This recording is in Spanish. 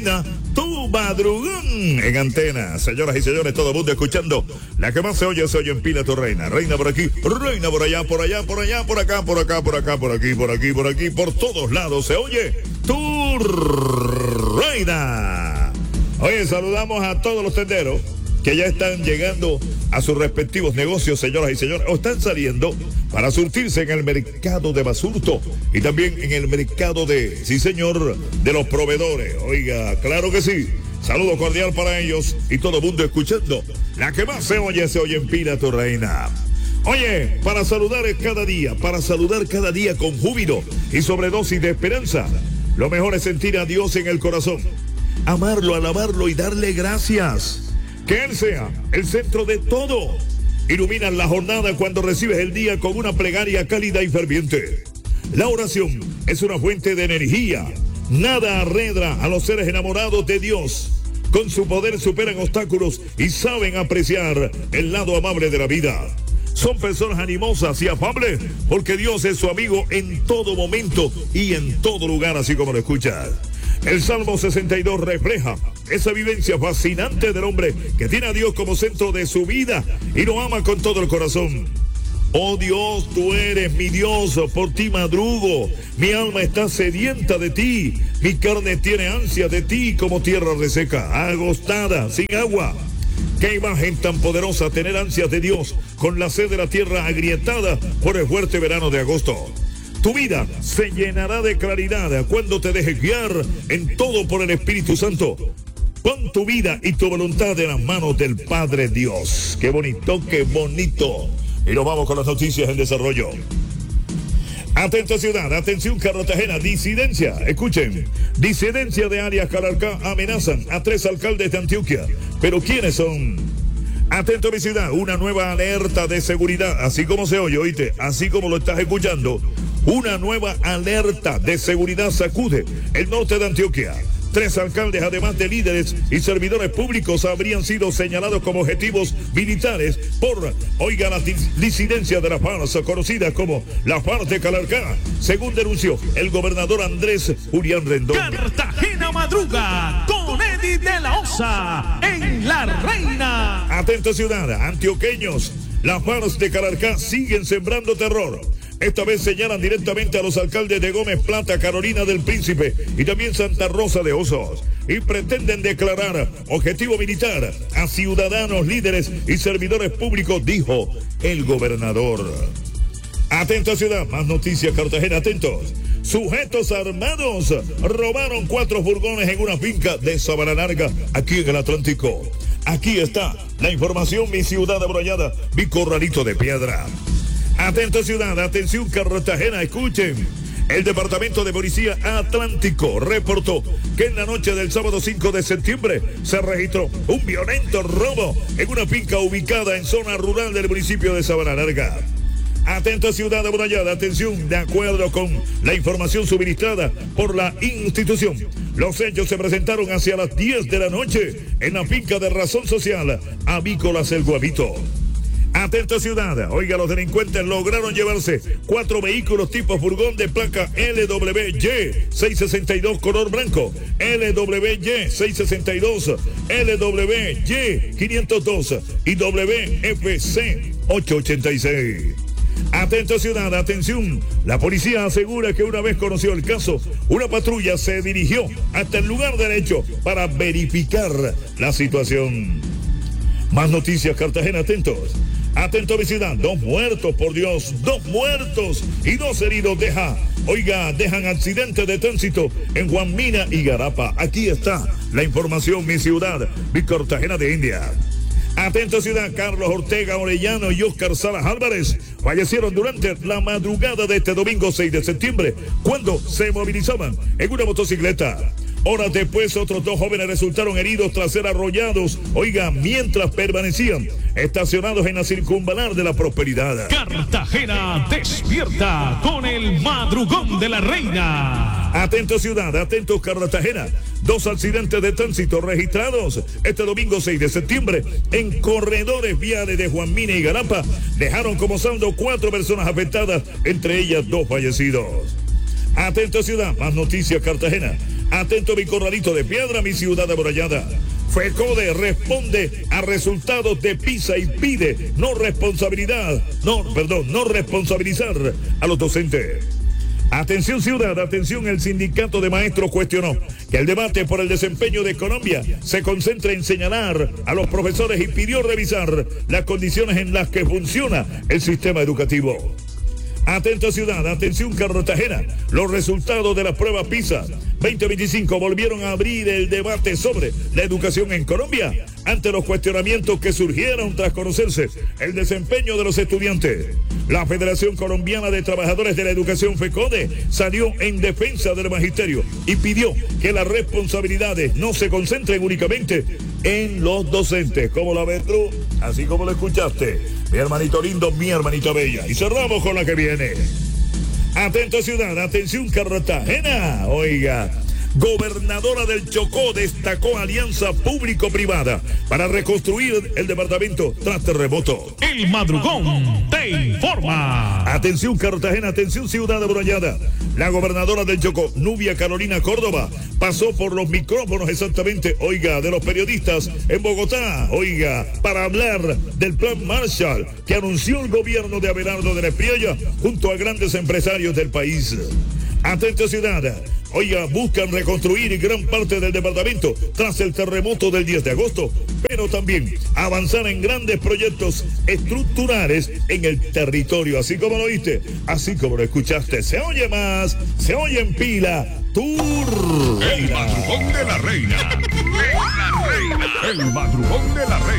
Tu madrugón en antena. Señoras y señores, todo el mundo escuchando. La que más se oye en Pila, tu reina. Reina por aquí, reina por allá, por allá, por allá, por acá, por acá, por acá, por aquí, por aquí, por aquí, por todos lados se oye tu reina. Oye, saludamos a todos los tenderos que ya están llegando a sus respectivos negocios, señoras y señores, o están saliendo para surtirse en el mercado de Basurto y también en el mercado de, sí señor, de los proveedores. Oiga, claro que sí. Saludo cordial para ellos y todo el mundo escuchando. La que más se oye en Pila, tu reina. Oye, para saludar cada día con júbilo y sobredosis de esperanza. Lo mejor es sentir a Dios en el corazón, amarlo, alabarlo y darle gracias. Que Él sea el centro de todo. Iluminan la jornada cuando recibes el día con una plegaria cálida y ferviente. La oración es una fuente de energía. Nada arredra a los seres enamorados de Dios. Con su poder superan obstáculos y saben apreciar el lado amable de la vida. Son personas animosas y afables porque Dios es su amigo en todo momento y en todo lugar, así como lo escuchas. El Salmo 62 refleja esa vivencia fascinante del hombre que tiene a Dios como centro de su vida y lo ama con todo el corazón. Oh Dios, tú eres mi Dios, por ti madrugo. Mi alma está sedienta de ti. Mi carne tiene ansia de ti como tierra reseca, agostada, sin agua. Qué imagen tan poderosa tener ansias de Dios con la sed de la tierra agrietada por el fuerte verano de agosto. Tu vida se llenará de claridad cuando te dejes guiar en todo por el Espíritu Santo. Pon tu vida y tu voluntad en las manos del Padre Dios. Qué bonito, qué bonito. Y nos vamos con las noticias en desarrollo. Atento ciudad, atención Cartagena, disidencia. Escuchen, disidencia de Arias Calarcá amenazan a 3 alcaldes de Antioquia. ¿Pero quiénes son? Atento mi ciudad, una nueva alerta de seguridad, así como se oye, oíste, así como lo estás escuchando. Una nueva alerta de seguridad sacude el norte de Antioquia. 3 alcaldes, además de líderes y servidores públicos, habrían sido señalados como objetivos militares por, oiga, la disidencia de la FARC, conocida como la FARC de Calarcá, según denunció el gobernador Andrés Julián Rendón. Cartagena madruga con Eddie de la Osa en La Reina. Atento ciudad, antioqueños, la FARC de Calarcá siguen sembrando terror. Esta vez señalan directamente a los alcaldes de Gómez Plata, Carolina del Príncipe y también Santa Rosa de Osos. Y pretenden declarar objetivo militar a ciudadanos, líderes y servidores públicos, dijo el gobernador. Atento ciudad, más noticias Cartagena, atentos. Sujetos armados robaron 4 furgones en una finca de Sabana Larga, aquí en el Atlántico. Aquí está la información, mi ciudad abrollada, mi corralito de piedra. Atento ciudad, atención Cartagena, escuchen. El Departamento de Policía Atlántico reportó que en la noche del sábado 5 de septiembre se registró un violento robo en una finca ubicada en zona rural del municipio de Sabana Larga. Atento ciudad amurallada, atención, de acuerdo con la información suministrada por la institución. Los hechos se presentaron hacia las 10 de la noche en la finca de Razón Social, Avícolas El Guavito. Atento ciudad, oiga, los delincuentes lograron llevarse 4 vehículos tipo furgón de placa LWY 662 color blanco, LWY 662, LWY 502 y WFC 886. Atento ciudad, atención, la policía asegura que una vez conoció el caso, una patrulla se dirigió hasta el lugar del hecho para verificar la situación. Más noticias Cartagena, atentos. Atento mi ciudad, 2 muertos, por Dios, 2 muertos y 2 heridos dejan accidente de tránsito en Juan Mina y Garapa. Aquí está la información, mi ciudad, mi Cartagena de India. Atento ciudad, Carlos Ortega Orellano y Oscar Salas Álvarez fallecieron durante la madrugada de este domingo 6 de septiembre cuando se movilizaban en una motocicleta. Horas después, otros 2 jóvenes resultaron heridos tras ser arrollados, oiga, mientras permanecían estacionados en la circunvalar de la Prosperidad. Cartagena despierta con el madrugón de la reina. Atento ciudad, atentos Cartagena. 2 accidentes de tránsito registrados este domingo 6 de septiembre en corredores viales de Juan Mina y Garapa dejaron como saldo 4 personas afectadas, entre ellas 2 fallecidos. Atento ciudad, más noticias Cartagena. Atento mi corralito de piedra, mi ciudad amurallada. FECODE responde a resultados de PISA y pide no responsabilizar a los docentes. Atención ciudad, atención, el sindicato de maestros cuestionó que el debate por el desempeño de Colombia se concentre en señalar a los profesores y pidió revisar las condiciones en las que funciona el sistema educativo. Atento ciudad, atención Cartagena, los resultados de la prueba PISA 2025 volvieron a abrir el debate sobre la educación en Colombia ante los cuestionamientos que surgieron tras conocerse el desempeño de los estudiantes. La Federación Colombiana de Trabajadores de la Educación FECODE salió en defensa del magisterio y pidió que las responsabilidades no se concentren únicamente en los docentes. ¿Cómo la ves tú? Así como lo escuchaste. Mi hermanito lindo, mi hermanita bella. Y cerramos con la que viene. Atento ciudad, atención Cartagena. Oiga, gobernadora del Chocó destacó alianza público-privada para reconstruir el departamento tras terremoto. El Madrugón te informa. Atención Cartagena, atención ciudad amurallada. La gobernadora del Chocó, Nubia Carolina Córdoba, pasó por los micrófonos exactamente, oiga, de los periodistas en Bogotá, oiga, para hablar del plan Marshall que anunció el gobierno de Abelardo de la Espriella junto a grandes empresarios del país. Atento ciudad, oiga, buscan reconstruir gran parte del departamento tras el terremoto del 10 de agosto, pero también avanzar en grandes proyectos estructurales en el territorio, así como lo oíste, así como lo escuchaste. Se oye más, se oye en pila, El Madrugón de la Reina. El Madrugón de la Reina.